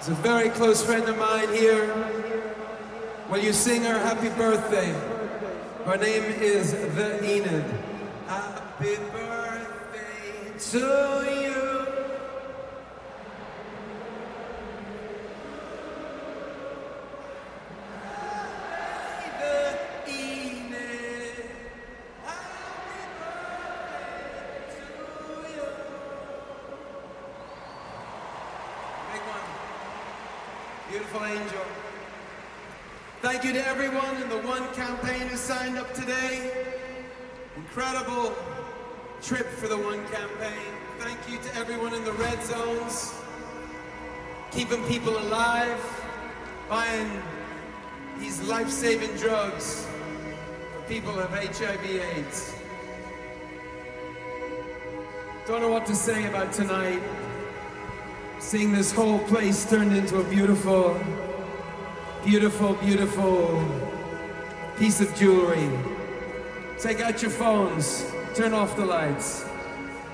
It's a very close friend of mine here. Will you sing her happy birthday? Her name is The Enid. Happy birthday to you. The Enid. Happy birthday to you. Big one. Beautiful angel. Thank you to everyone in the One campaign who signed up today. Incredible trip for the One campaign. Thank you to everyone in the red zones, keeping people alive, buying these life-saving drugs for people who have HIV/AIDS. Don't know what to say about tonight. Seeing this whole place turned into a beautiful, beautiful, beautiful piece of jewelry. Take out your phones, turn off the lights.